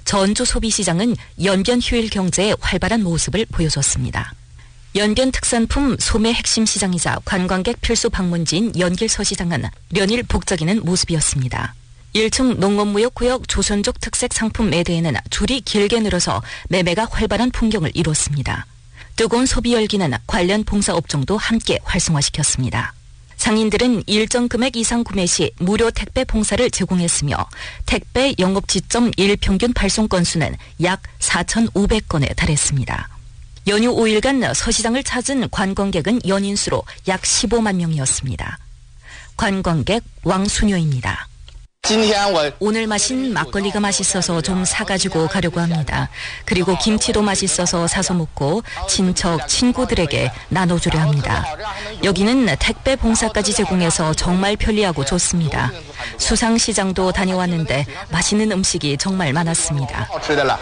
전주 소비시장은 연변 휴일 경제의 활발한 모습을 보여줬습니다. 연변 특산품 소매 핵심 시장이자 관광객 필수 방문지인 연길 서시장은 연일 북적이는 모습이었습니다. 1층 농업무역구역 조선족 특색 상품 매대에는 줄이 길게 늘어서 매매가 활발한 풍경을 이뤘습니다. 뜨거운 소비 열기는 관련 봉사업종도 함께 활성화시켰습니다. 상인들은 일정 금액 이상 구매 시 무료 택배 봉사를 제공했으며 택배 영업 지점 일평균 발송 건수는 약 4,500건에 달했습니다. 연휴 5일간 서시장을 찾은 관광객은 연인수로 약 15만 명이었습니다. 관광객 왕수녀입니다. 오늘 마신 막걸리가 맛있어서 좀 사가지고 가려고 합니다. 그리고 김치도 맛있어서 사서 먹고 친척, 친구들에게 나눠주려 합니다. 여기는 택배 봉사까지 제공해서 정말 편리하고 좋습니다. 수상시장도 다녀왔는데 맛있는 음식이 정말 많았습니다.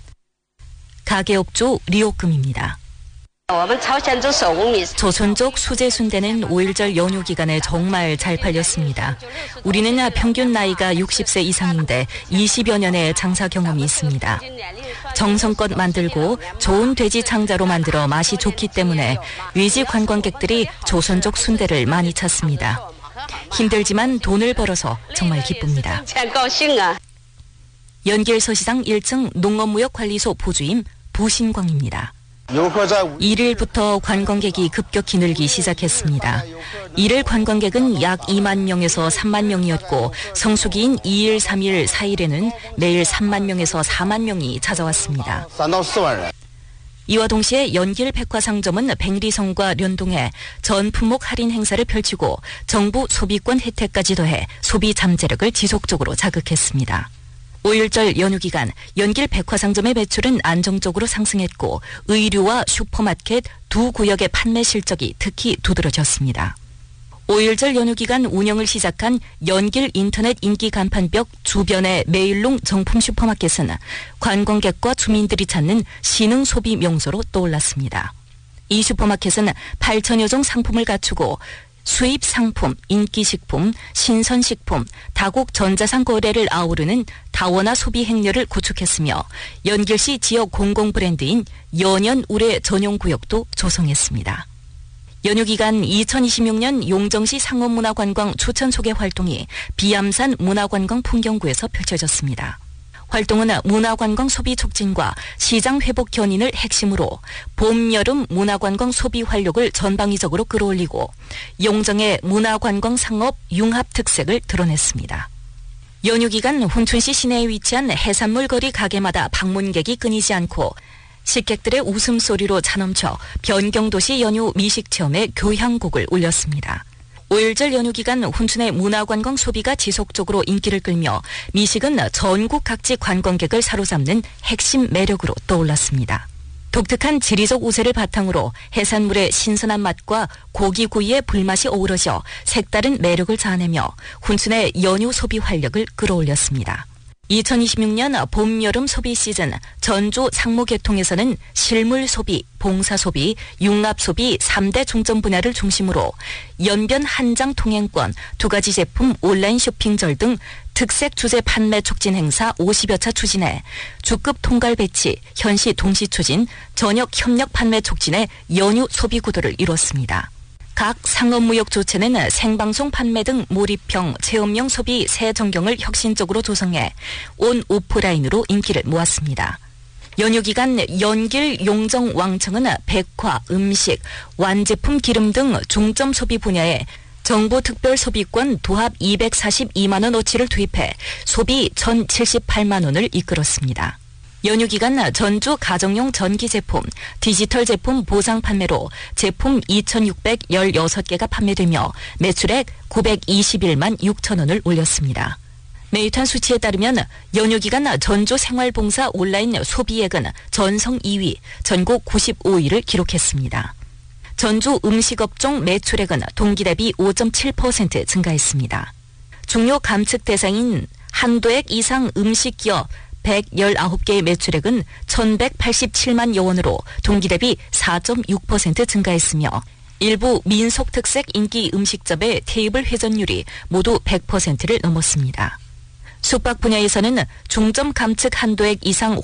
가게업주 리오금입니다. 조선족 수제 순대는 5일절 연휴 기간에 정말 잘 팔렸습니다. 우리는 평균 나이가 60세 이상인데 20여 년의 장사 경험이 있습니다. 정성껏 만들고 좋은 돼지 창자로 만들어 맛이 좋기 때문에 외지 관광객들이 조선족 순대를 많이 찾습니다. 힘들지만 돈을 벌어서 정말 기쁩니다. 연길 서시장 1층 농업무역관리소 보주임 부신광입니다. 1일부터 관광객이 급격히 늘기 시작했습니다. 1일 관광객은 약 2만 명에서 3만 명이었고 성수기인 2일, 3일, 4일에는 매일 3만 명에서 4만 명이 찾아왔습니다. 이와 동시에 연길 백화상점은 백리성과 연동해 전 품목 할인 행사를 펼치고 정부 소비권 혜택까지 더해 소비 잠재력을 지속적으로 자극했습니다. 5일절 연휴 기간 연길 백화상점의 매출은 안정적으로 상승했고 의류와 슈퍼마켓 두 구역의 판매 실적이 특히 두드러졌습니다. 5일절 연휴 기간 운영을 시작한 연길 인터넷 인기 간판벽 주변의 메일롱 정품 슈퍼마켓은 관광객과 주민들이 찾는 신흥 소비 명소로 떠올랐습니다. 이 슈퍼마켓은 8천여 종 상품을 갖추고 수입 상품, 인기식품, 신선식품, 다국 전자상 거래를 아우르는 다원화 소비 행렬을 구축했으며 연길시 지역 공공 브랜드인 연연우레 전용 구역도 조성했습니다. 연휴 기간 2026년 용정시 상업문화관광 추천 소개 활동이 비암산 문화관광 풍경구에서 펼쳐졌습니다. 활동은 문화관광 소비 촉진과 시장 회복 견인을 핵심으로 봄, 여름 문화관광 소비 활력을 전방위적으로 끌어올리고 용정의 문화관광 상업 융합 특색을 드러냈습니다. 연휴 기간 훈춘시 시내에 위치한 해산물 거리 가게마다 방문객이 끊이지 않고 식객들의 웃음소리로 차넘쳐 변경도시 연휴 미식체험에 교향곡을 올렸습니다. 5일절 연휴 기간 훈춘의 문화관광 소비가 지속적으로 인기를 끌며 미식은 전국 각지 관광객을 사로잡는 핵심 매력으로 떠올랐습니다. 독특한 지리적 우세를 바탕으로 해산물의 신선한 맛과 고기구이의 불맛이 어우러져 색다른 매력을 자아내며 훈춘의 연휴 소비 활력을 끌어올렸습니다. 2026년 봄, 여름 소비 시즌 전주 상무계통에서는 실물 소비, 봉사 소비, 융합 소비 3대 중점 분야를 중심으로 연변 한장 통행권, 2가지 제품 온라인 쇼핑절 등 특색 주제 판매 촉진 행사 50여 차 추진해 주급 통갈 배치, 현시 동시 추진, 전역 협력 판매 촉진해 연휴 소비 구도를 이뤘습니다. 각 상업무역 조체는 생방송 판매 등 몰입형 체험형 소비 새 전경을 혁신적으로 조성해 온 오프라인으로 인기를 모았습니다. 연휴 기간 연길 용정 왕청은 백화, 음식, 완제품 기름 등 중점 소비 분야에 정부 특별 소비권 도합 242만 원어치를 투입해 소비 1,078만 원을 이끌었습니다. 연휴 기간 전주 가정용 전기 제품, 디지털 제품 보상 판매로 제품 2,616개가 판매되며 매출액 921만 6천 원을 올렸습니다. 메이탄 수치에 따르면 연휴 기간 전주 생활봉사 온라인 소비액은 전성 2위, 전국 95위를 기록했습니다. 전주 음식업종 매출액은 동기 대비 5.7% 증가했습니다. 중요 감측 대상인 한도액 이상 음식기업 119개의 매출액은 1,187만여 원으로 동기 대비 4.6% 증가했으며 일부 민속 특색 인기 음식점의 테이블 회전율이 모두 100%를 넘었습니다. 숙박 분야에서는 중점 감측 한도액 이상